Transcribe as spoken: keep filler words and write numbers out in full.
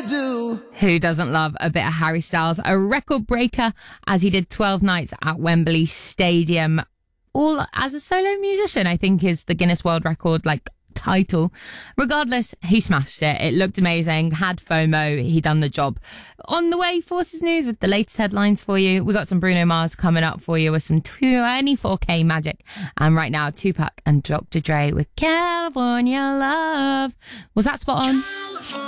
do. Who doesn't love a bit of Harry Styles? A record breaker as he did twelve nights at Wembley Stadium. All as a solo musician, I think is the Guinness World Record, like, title. Regardless, he smashed it. It looked amazing. Had FOMO. He done the job. On the way, Forces News with the latest headlines for you. We got some Bruno Mars coming up for you with some twenty-four K magic. And right now, Tupac and Doctor Dre with California Love. Was that spot on?